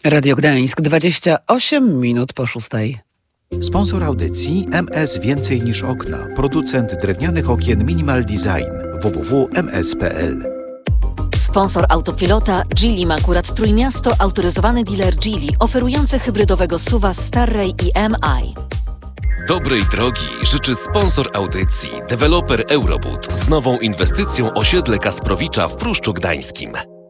Radio Gdańsk, 28 minut po 6:00. Sponsor audycji MS Więcej niż okna. Producent drewnianych okien Minimal Design. www.ms.pl. Sponsor Autopilota Geely Makurat Trójmiasto, autoryzowany dealer Geely, oferujący hybrydowego SUV-a Starray i MI. Dobrej drogi życzy sponsor audycji, deweloper Eurobud z nową inwestycją osiedle Kasprowicza w Pruszczu Gdańskim.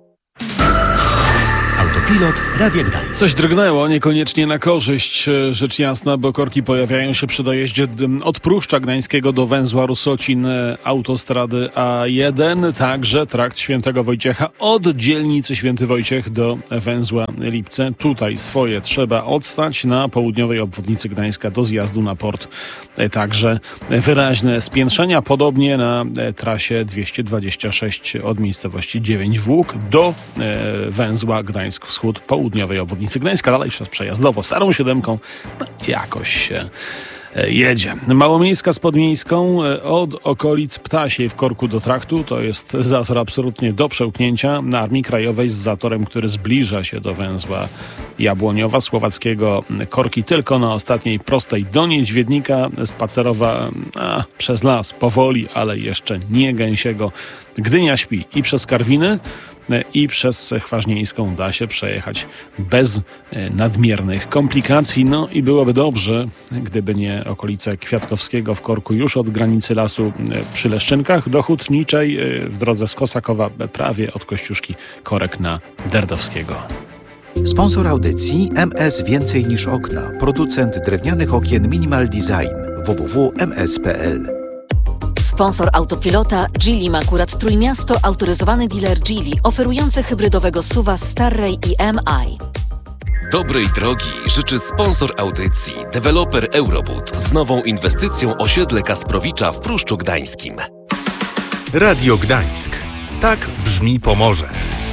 Autopilot Radia Gdańsk. Coś drgnęło, niekoniecznie na korzyść, rzecz jasna, bo korki pojawiają się przy dojeździe od Pruszcza Gdańskiego do węzła Rusocin autostrady A1, także trakt Świętego Wojciecha od dzielnicy Święty Wojciech do węzła Lipce. Tutaj swoje trzeba odstać, na południowej obwodnicy Gdańska do zjazdu na port. Także wyraźne spiętrzenia, podobnie na trasie 226 od miejscowości 9 Włók do węzła Gdańsk Wschód, południowej obwodnicy Gdańska, dalej przez przejazdowo starą siódemką, jakoś się jedzie. Małomiejska z Podmiejską od okolic Ptasiej w korku do traktu, to jest zator absolutnie do przełknięcia. Na Armii Krajowej z zatorem, który zbliża się do węzła Jabłoniowa Słowackiego, korki tylko na ostatniej prostej do Niedźwiednika, spacerowa przez las powoli, ale jeszcze nie gęsiego. Gdynia Śpi i przez Karwiny, i przez Chwaźnieńską da się przejechać bez nadmiernych komplikacji. No i byłoby dobrze, gdyby nie okolice Kwiatkowskiego w korku już od granicy lasu przy Leszczynkach do Hutniczej w drodze z Kosakowa prawie od Kościuszki korek na Derdowskiego. Sponsor audycji MS Więcej niż okna. Producent drewnianych okien Minimal Design. www.ms.pl. Sponsor Autopilota Geely Makurat Trójmiasto, autoryzowany dealer Geely, oferujący hybrydowego SUV-a Starray i MI. Dobrej drogi życzy sponsor audycji, deweloper Eurobud z nową inwestycją osiedle Kasprowicza w Pruszczu Gdańskim. Radio Gdańsk. Tak brzmi Pomorze.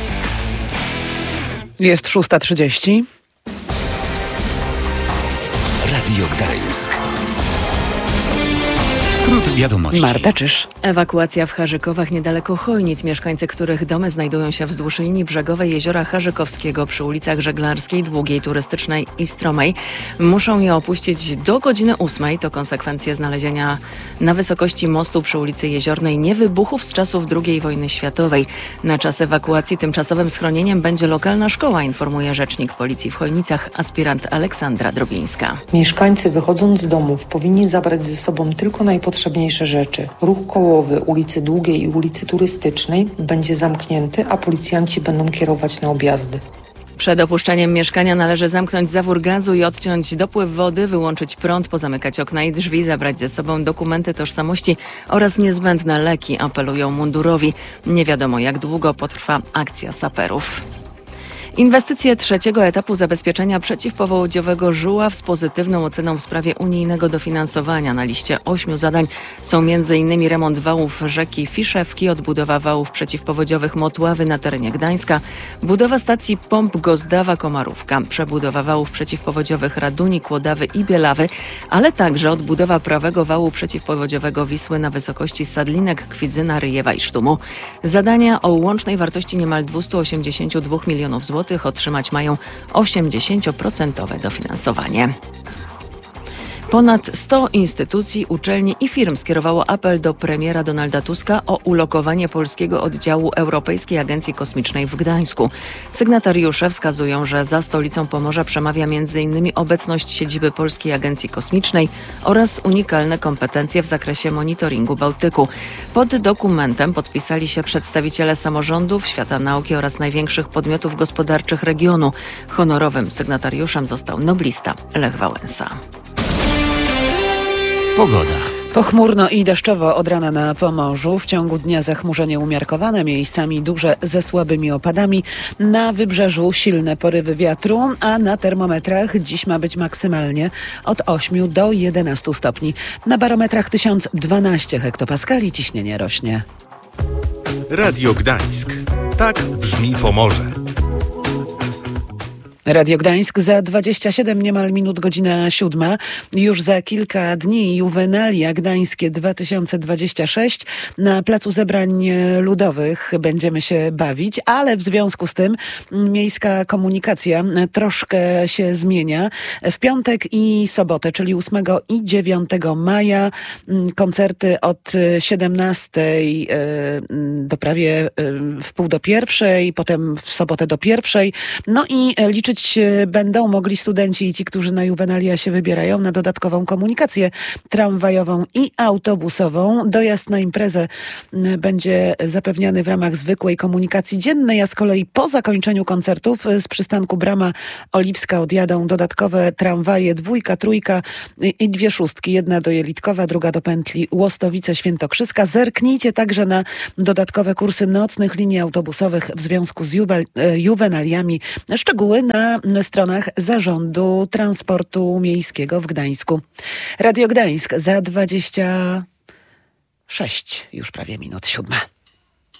Jest 6:30. Radio Gdańsk. Skrót wiadomości. Marta Czyż. Ewakuacja w Harzykowach niedaleko Chojnic, mieszkańcy których domy znajdują się wzdłuż linii brzegowej Jeziora Harzykowskiego przy ulicach Żeglarskiej, Długiej, Turystycznej i Stromej, muszą je opuścić do godziny 8. To konsekwencje znalezienia na wysokości mostu przy ulicy Jeziornej niewybuchów z czasów II wojny światowej. Na czas ewakuacji tymczasowym schronieniem będzie lokalna szkoła, informuje rzecznik policji w Chojnicach, aspirant Aleksandra Drobińska. Mieszkańcy wychodząc z domów powinni zabrać ze sobą tylko najpotrzebniejsze rzeczy. Ruch kołowy ulicy Długiej i ulicy Turystycznej będzie zamknięty, a policjanci będą kierować na objazdy. Przed opuszczeniem mieszkania należy zamknąć zawór gazu i odciąć dopływ wody, wyłączyć prąd, pozamykać okna i drzwi, zabrać ze sobą dokumenty tożsamości oraz niezbędne leki, apelują mundurowi. Nie wiadomo, jak długo potrwa akcja saperów. Inwestycje trzeciego etapu zabezpieczenia przeciwpowodziowego Żuław z pozytywną oceną w sprawie unijnego dofinansowania. Na liście 8 zadań są m.in. remont wałów rzeki Fiszewki, odbudowa wałów przeciwpowodziowych Motławy na terenie Gdańska, budowa stacji pomp Gozdawa-Komarówka, przebudowa wałów przeciwpowodziowych Raduni, Kłodawy i Bielawy, ale także odbudowa prawego wału przeciwpowodziowego Wisły na wysokości Sadlinek, Kwidzyna, Ryjewa i Sztumu. Zadania o łącznej wartości niemal 282 milionów złotych otrzymać mają 80% dofinansowanie. Ponad 100 instytucji, uczelni i firm skierowało apel do premiera Donalda Tuska o ulokowanie polskiego oddziału Europejskiej Agencji Kosmicznej w Gdańsku. Sygnatariusze wskazują, że za stolicą Pomorza przemawia m.in. obecność siedziby Polskiej Agencji Kosmicznej oraz unikalne kompetencje w zakresie monitoringu Bałtyku. Pod dokumentem podpisali się przedstawiciele samorządów, świata nauki oraz największych podmiotów gospodarczych regionu. Honorowym sygnatariuszem został noblista Lech Wałęsa. Pogoda. Pochmurno i deszczowo od rana na Pomorzu. W ciągu dnia zachmurzenie umiarkowane, miejscami duże ze słabymi opadami. Na wybrzeżu silne porywy wiatru, a na termometrach dziś ma być maksymalnie od 8 do 11 stopni. Na barometrach 1012 hektopaskali ciśnienie rośnie. Radio Gdańsk. Tak brzmi Pomorze. Radio Gdańsk za 27 niemal minut, godzina 7. Już za kilka dni Juwenalia Gdańskie 2026. Na Placu Zebrań Ludowych będziemy się bawić, ale w związku z tym miejska komunikacja troszkę się zmienia. W piątek i sobotę, czyli 8 i 9 maja, koncerty od 17 do prawie w pół do pierwszej, potem w sobotę do pierwszej. No i liczyć będą mogli studenci i ci, którzy na Juwenalia się wybierają, na dodatkową komunikację tramwajową i autobusową. Dojazd na imprezę będzie zapewniany w ramach zwykłej komunikacji dziennej, a z kolei po zakończeniu koncertów z przystanku Brama Oliwska odjadą dodatkowe tramwaje 2, 3 i 2 szóstki. Jedna do Jelitkowa, druga do pętli Łostowice-Świętokrzyska. Zerknijcie także na dodatkowe kursy nocnych linii autobusowych w związku z Juwenaliami. Szczegóły na stronach Zarządu Transportu Miejskiego w Gdańsku. Radio Gdańsk za 26 już prawie minut 7.